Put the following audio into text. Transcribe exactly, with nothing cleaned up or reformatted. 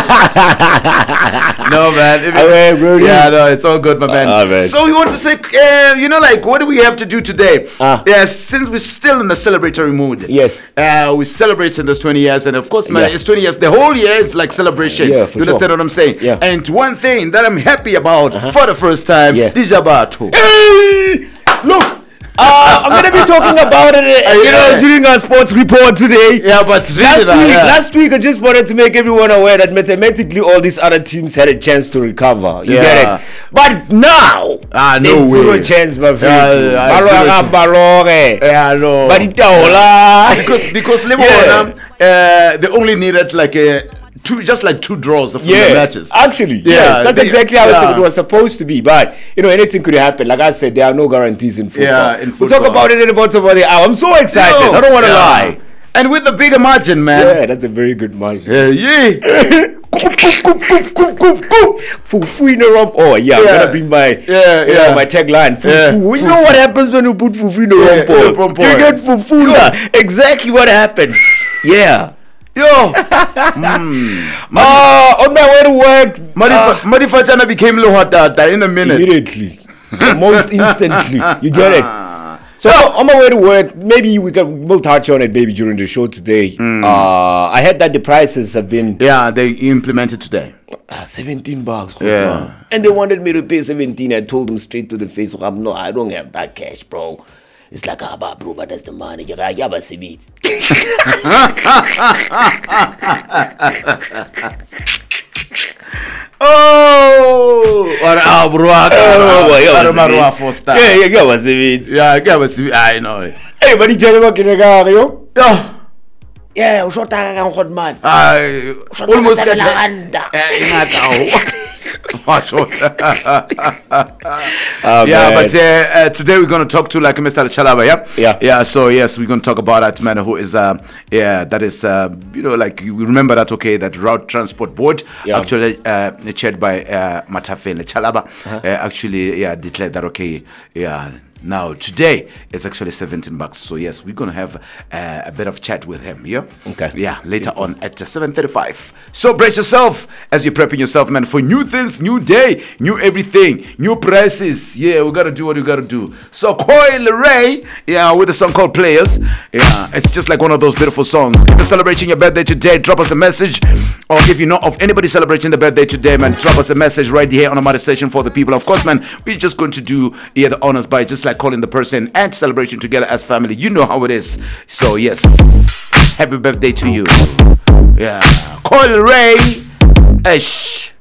No, man. If Okay, bro. yeah, no, it's all good, my man. Uh, man. So we want to say, uh, you know, like, what do we have to do today? Ah. Yeah, since we're still in the celebratory mood. Yes. Uh, we're celebrating this twenty years, and of course, man, Yeah. it's twenty years. The whole year is like celebration. Yeah, for you understand sure. what I'm saying? Yeah. And one thing that I'm happy about for the first time, Yeah. Dijabato. Hey, look. Uh, I'm gonna be talking about it, uh, you know, yeah. during our sports report today. Yeah, but really, Last that, week, yeah. last week, I just wanted to make everyone aware that mathematically all these other teams had a chance to recover. You Yeah. get it? But now, Ah, no there's zero way. chance, my Yeah, friend. yeah, Baro zero anga chance. baro ke. Yeah, no. But itaola. because because Yeah. Lebanon, uh, they only needed like a two, just like two draws of Yeah, the matches. actually, Yeah, yes, that's they- exactly how yeah. it was supposed to be. But you know, anything could happen. Like I said, there are no guarantees in football. Yeah, in We'll talk football. about it in the bottom of the hour. I'm so excited. Yo, I don't want to yeah. lie. And with the bigger margin, man. Yeah, that's a very good margin. Yeah, yeah. Fufu in a rump. Oh yeah, I'm Yeah. gonna bring my Yeah, you know, yeah. my tagline. Fufu. Yeah. You know what happens when you put fufu in a Yeah, rump? in a rump. You get fufu. Yeah. Exactly what happened. Yeah. Yo. Uh, on my way to work, uh, Madifachana became Lohata in a minute. immediately, most instantly. You get it. So on my way to work, maybe we can we'll touch on it maybe during the show today. Uh, I heard that the prices have been Yeah, they implemented today. uh, seventeen bucks. Yeah. And they wanted me to pay seventeen. I told them straight to the face, I'm no, I don't have that cash, bro. It's like, ah, bah, bro, but that's the money. You got to see it. Oh, what a bro. Yeah, yeah, yeah, was it? Yeah, I was I know. Hey, but you tell me what you got, yo? Yeah. Yeah, short time on hot man. I almost Sa get Landa. Watch out. Oh, Yeah, man. but uh, uh, today we're going to talk to like Mister Chalaba, yeah? Yeah. Yeah, so yes, we're going to talk about that man who is, uh, yeah, that is, uh, you know, like, you remember that, okay, that Route Transport Board, Yeah. actually uh, chaired by uh, Matafe Chalaba, Uh-huh. uh, actually, yeah, declared that, okay, yeah, now today it's actually seventeen bucks. So yes, we're gonna have uh, a bit of chat with him. Yeah. Okay. Yeah. Later on at uh, seven thirty-five. So brace yourself as you're prepping yourself, man, for new things, new day, new everything, new prices. Yeah, we gotta do what we gotta do. So Coil Ray, yeah, with a song called Players. Yeah, it's just like one of those beautiful songs. If you're celebrating your birthday today, drop us a message. Or if you know of anybody celebrating the birthday today, man, drop us a message right here on the station for the people. Of course, man, we're just going to do yeah the honors by just like calling the person and celebrating together as family. You know how it is. So yes, happy birthday to you. Yeah, Coil Ray. Ish.